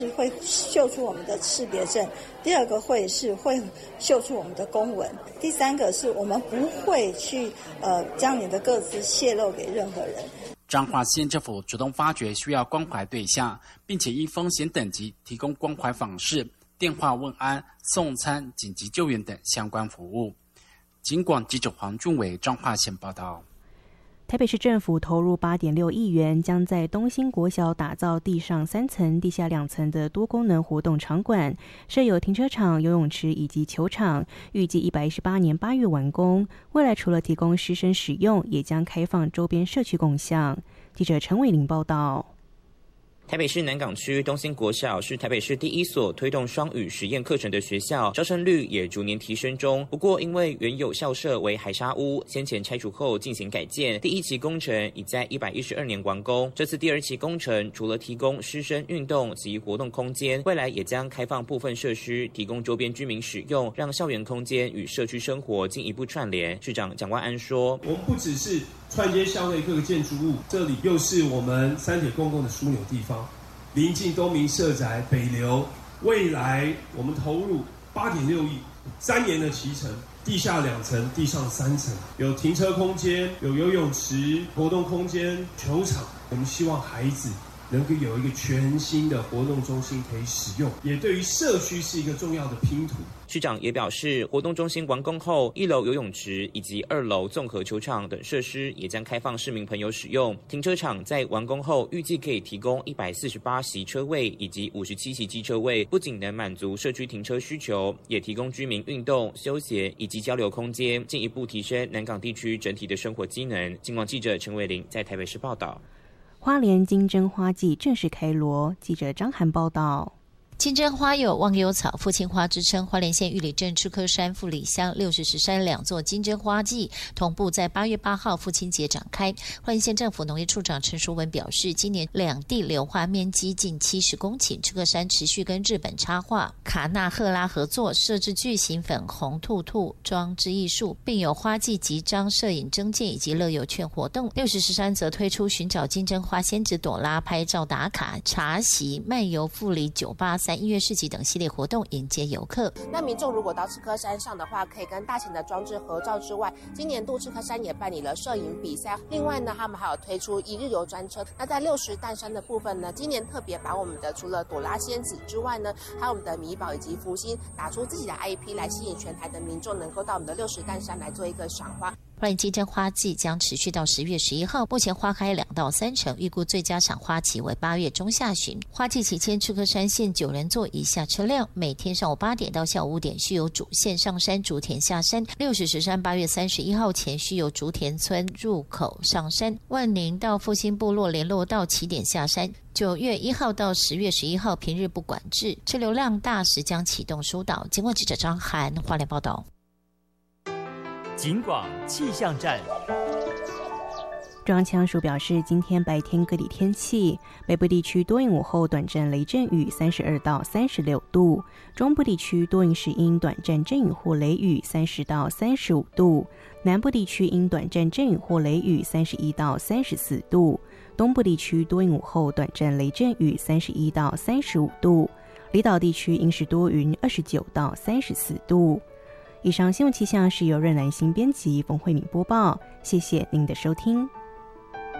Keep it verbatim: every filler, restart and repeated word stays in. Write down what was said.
会秀出我们的识别证，第二个会是会秀出我们的公文，第三个是我们不会去呃将你的个资泄露给任何人。 彰化县政府主动发掘需要关怀对象，并且依风险等级提供关怀访视、电话问安、送餐、紧急救援等相关服务。警广记者黄俊伟彰化县报道。 台北市政府投入 八点六亿元，将在东兴国小打造地上三层、地下两层的多功能活动场馆，设有停车场、游泳池以及球场，预计一百一十八年八月完工。未来除了提供师生使用，也将开放周边社区共享。记者陈伟玲报道。 台北市南港区东兴国小是台北市第一所推动双语实验课程的学校，招生率也逐年提升中。不过，因为原有校舍为海沙屋，先前拆除后进行改建，第一期工程已在一百一十二年完工。这次第二期工程除了提供师生运动及活动空间，未来也将开放部分设施，提供周边居民使用，让校园空间与社区生活进一步串联。市长蒋万安说：“ 我们不只是串接校内各个建筑物，这里又是我们三铁公共的枢纽地方。临近东明社宅、北流，未来我们投入八点六亿，三年的期程，地下两层、地上三层，有停车空间，有游泳池、活动空间、球场。我们希望孩子能够有一个全新的活动中心可以使用，也对于社区是一个重要的拼图。” 市长也表示，活动中心完工后，一楼游泳池以及二楼综合球场等设施也将开放市民朋友使用。停车场在完工后，预计可以提供一百四十八席车位以及五十七席机车位，不仅能满足社区停车需求，也提供居民运动、休闲以及交流空间，进一步提升南港地区整体的生活机能。警广记者陈伟玲在台北市报道。 花莲金针花季正式开锣，记者张涵报道。 金针花有忘忧草、父亲花之称，花莲县玉里镇赤科山、富里乡六十石山两座金针花季同步在八月八号父亲节展开。花莲县政府农业处长陈淑文表示，今年两地柳花面积近七十公顷，赤科山持续跟日本插画卡纳赫拉合作，设置巨型粉红兔兔装置艺术，并有花季集章、摄影征件以及乐游券活动。六十石山则推出寻找金针花仙子朵拉、拍照打卡、茶席、漫游富里九八三音乐市集等系列活动迎接游客。 那民众如果到赤科山上的话，可以跟大型的装置合照之外，今年度赤科山也办理了摄影比赛。另外呢，他们还有推出一日游专车。那在六十担山的部分呢，今年特别把我们的除了朵拉仙子之外呢，还有我们的米宝以及福星打出自己的 I P 来吸引全台的民众能够到我们的六十担山来做一个赏花。 花莲金针花季将持续到十月十一号，目前花开两到三成，预估最佳赏花期为八月中下旬。花季期间，赤科山限九人座以下车辆，每天上午八点到下午五点需由主线上山竹田下山。六十石山八月三十一号前需由竹田村入口上山，万宁到复兴部落联络道起点下山。九月一号到十月十一号平日不管制，车流量大时将启动疏导。经过记者张涵花莲报道。 警广气象站。 中央气象署表示，今天白天各地天气，北部地区多云午后短暂雷阵雨，三十二到三十六度；中部地区多云时阴短暂阵雨或雷雨，三十到三十五度；南部地区阴短暂阵雨或雷雨，三十一到三十四度；东部地区多云午后短暂雷阵雨，三十一到三十五度；离岛地区阴时多云，二十九到三十四度。以上新闻气象是由任兰心编辑，冯慧敏播报，谢谢您的收听。